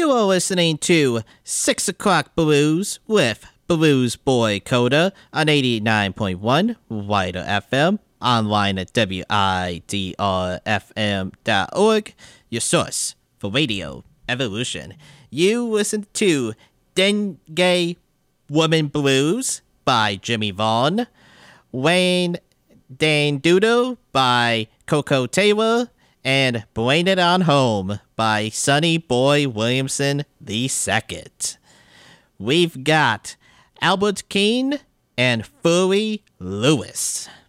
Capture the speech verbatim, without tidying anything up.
You are listening to six O'Clock Blues with Blues Boy Coda on eighty-nine point one Wider F M, online at W I D R F M dot org, your source for radio evolution. You listen to Dengue Woman Blues by Jimmy Vaughn, Wayne Dane Doodle by Coco Taylor, and Blame It On Home by Sonny Boy Williamson the Second. We've got Albert Keane and Furry Lewis.